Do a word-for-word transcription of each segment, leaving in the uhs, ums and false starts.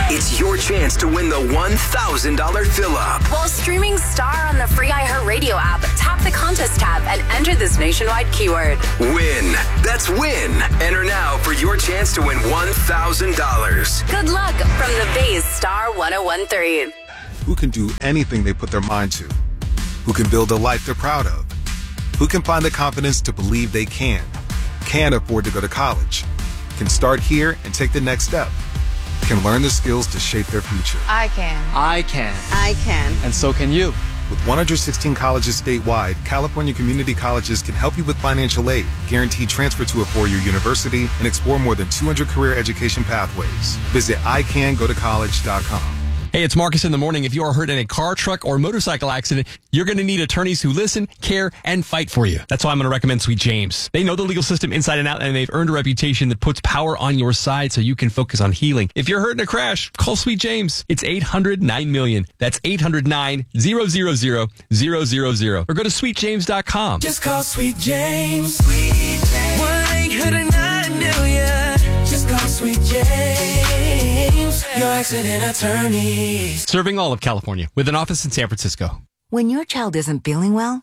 It's your chance to win the one thousand dollars fill-up. While streaming Star on the free iHeartRadio app, tap the contest tab and enter this nationwide keyword. Win. That's win. Enter now for your chance to win one thousand dollars. Good luck from the Bay's Star one oh one three. Who can do anything they put their mind to? Who can build a life they're proud of? Who can find the confidence to believe they can? Can afford to go to college? Can start here and take the next step? Can learn the skills to shape their future? I can. I can. I can. And so can you. With one hundred sixteen colleges statewide, California Community Colleges can help you with financial aid, guarantee transfer to a four-year university, and explore more than two hundred career education pathways. Visit I can go to college dot com. Hey, it's Marcus in the morning. If you are hurt in a car, truck, or motorcycle accident, you're going to need attorneys who listen, care, and fight for you. That's why I'm going to recommend Sweet James. They know the legal system inside and out, and they've earned a reputation that puts power on your side so you can focus on healing. If you're hurt in a crash, call Sweet James. It's eight hundred nine million. That's eight hundred nine zero zero zero zero zero zero. Or go to sweet james dot com. Just call Sweet James. Sweet James. one eight hundred nine million. Just call Sweet James. Your accident attorney. Serving all of California with an office in San Francisco. When your child isn't feeling well,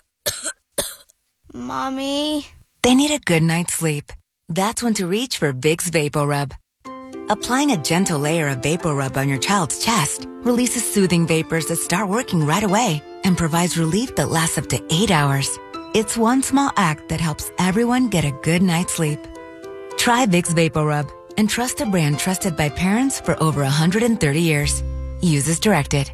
Mommy, they need a good night's sleep. That's when to reach for Vicks VapoRub. Applying a gentle layer of VapoRub on your child's chest releases soothing vapors that start working right away and provides relief that lasts up to eight hours. It's one small act that helps everyone get a good night's sleep. Try Vicks VapoRub and trust a brand trusted by parents for over one hundred thirty years. Use as directed.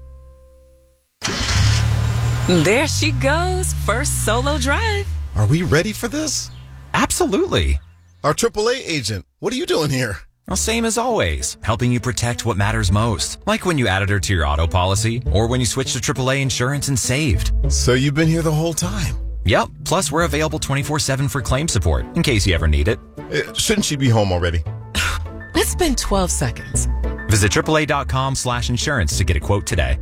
There she goes, first solo drive. Are we ready for this? Absolutely. Our triple A agent, what are you doing here? Well, same as always, helping you protect what matters most. Like when you added her to your auto policy, or when you switched to triple A insurance and saved. So you've been here the whole time? Yep, plus we're available twenty-four seven for claim support, in case you ever need it. Uh, shouldn't she be home already? It's been twelve seconds. Visit triple A dot com slash insurance to get a quote today.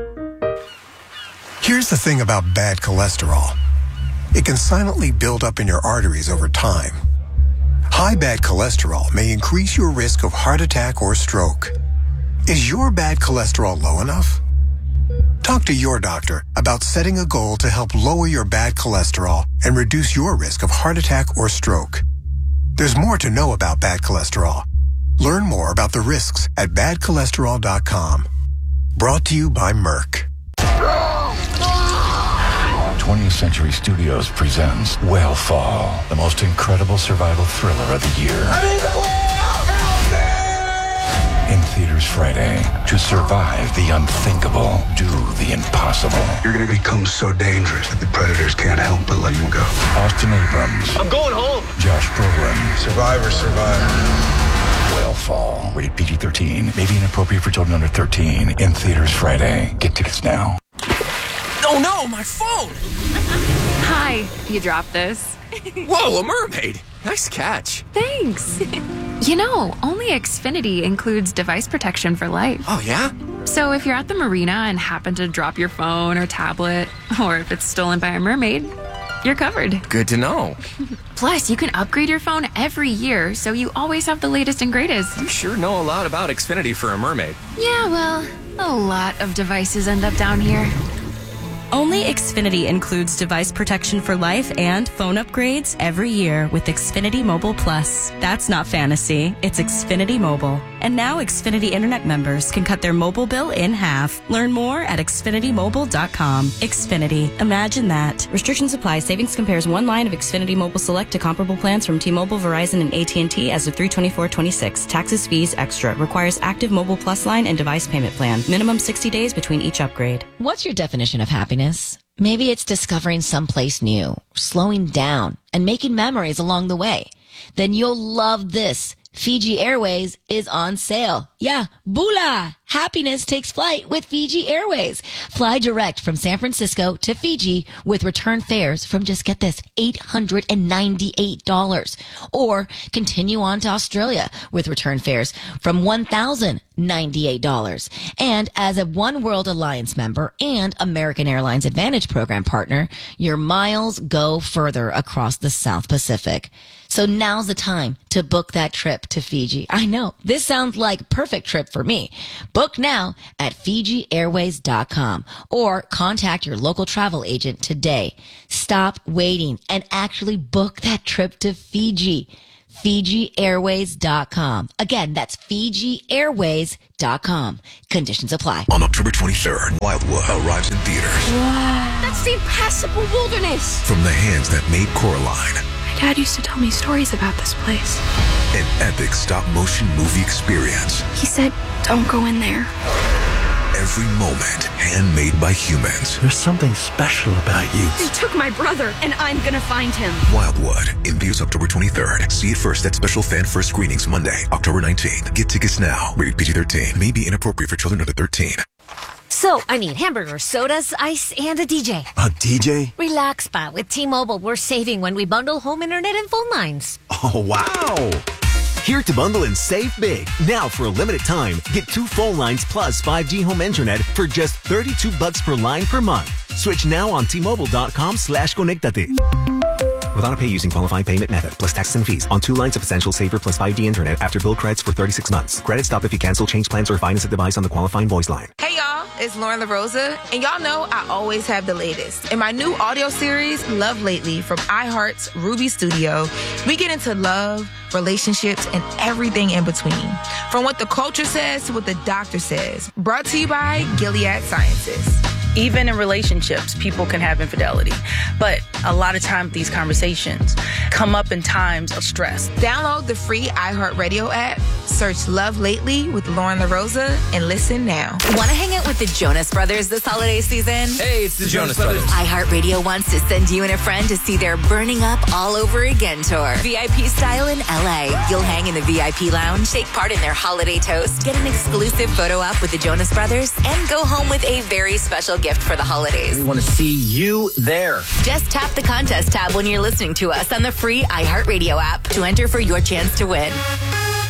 Here's the thing about bad cholesterol. It can silently build up in your arteries over time. High bad cholesterol may increase your risk of heart attack or stroke. Is your bad cholesterol low enough? Talk to your doctor about setting a goal to help lower your bad cholesterol and reduce your risk of heart attack or stroke. There's more to know about bad cholesterol. Learn more about the risks at bad cholesterol dot com. Brought to you by Merck. twentieth Century Studios presents Whale Fall, the most incredible survival thriller of the year. In theaters Friday. To survive the unthinkable, do the impossible. You're going to become so dangerous that the predators can't help but let you go. Austin Abrams. I'm going home. Josh Brolin. Survivor, survivor. Whale Fall. Rated P G thirteen. May be inappropriate for children under thirteen. In theaters Friday. Get tickets now. Oh no, my phone! Hi, you dropped this. Whoa, a mermaid! Nice catch. Thanks. You know, only Xfinity includes device protection for life. Oh, yeah? So if you're at the marina and happen to drop your phone or tablet, or if it's stolen by a mermaid, you're covered. Good to know. Plus, you can upgrade your phone every year, so you always have the latest and greatest. You sure know a lot about Xfinity for a mermaid. Yeah, well, a lot of devices end up down here. Only Xfinity includes device protection for life and phone upgrades every year with Xfinity Mobile Plus. That's not fantasy, it's Xfinity Mobile. And now Xfinity Internet members can cut their mobile bill in half. Learn more at xfinity mobile dot com. Xfinity. Imagine that. Restrictions apply. Savings compares one line of Xfinity Mobile Select to comparable plans from T-Mobile, Verizon, and A T and T as of three twenty-four twenty-six. Taxes, fees, extra. Requires active Mobile Plus line and device payment plan. Minimum sixty days between each upgrade. What's your definition of happiness? Maybe it's discovering someplace new, slowing down, and making memories along the way. Then you'll love this. Fiji Airways is on sale. Yeah, boolah! Happiness takes flight with Fiji Airways. Fly direct from San Francisco to Fiji with return fares from, just get this, eight hundred ninety-eight dollars. Or continue on to Australia with return fares from one thousand ninety-eight dollars. And as a One World Alliance member and American Airlines Advantage Program partner, your miles go further across the South Pacific. So now's the time to book that trip to Fiji. I know, this sounds like perfect trip for me. Book now at Fiji Airways dot com or contact your local travel agent today. Stop waiting and actually book that trip to Fiji. Fiji Airways dot com. Again, that's Fiji Airways dot com. Conditions apply. On October twenty-third, Wildwood arrives in theaters. Wow. That's the impassable wilderness. From the hands that made Coraline. My dad used to tell me stories about this place. An epic stop-motion movie experience. He said, don't go in there. Every moment handmade by humans. There's something special about you. They took my brother, and I'm gonna find him. Wildwood, in theaters October twenty-third. See it first at special fan first screenings Monday, October nineteenth. Get tickets now. Rated P G thirteen. May be inappropriate for children under thirteen. So, I need hamburgers, sodas, ice, and a D J. A D J? Relax, Spot. With T-Mobile, we're saving when we bundle home internet and phone lines. Oh, wow. Here to bundle and save big. Now for a limited time, get two phone lines plus five G home internet for just thirty-two bucks per line per month. Switch now on T-Mobile.com slash Conectate. With auto pay using qualifying payment method plus taxes and fees on two lines of Essential Saver plus five G internet after bill credits for thirty-six months. Credit stop if you cancel, change plans, or finance a device on the qualifying voice line. Hey y'all, it's Lauren LaRosa, and y'all know I always have the latest. In my new audio series, Love Lately, from iHeart's Ruby Studio, we get into love, relationships, and everything in between. From what the culture says to what the doctor says. Brought to you by Gilead Sciences. Even in relationships, people can have infidelity. But a lot of times these conversations come up in times of stress. Download the free iHeartRadio app, search Love Lately with Lauren LaRosa, and listen now. Want to hang out with the Jonas Brothers this holiday season? Hey, it's the Jonas Brothers. iHeartRadio wants to send you and a friend to see their Burning Up All Over Again tour. V I P style in L A. You'll hang in the V I P lounge, take part in their holiday toast, get an exclusive photo op with the Jonas Brothers, and go home with a very special gift for the holidays. We want to see you there. Just tap the contest tab when you're listening to us on the free iHeartRadio app to enter for your chance to win.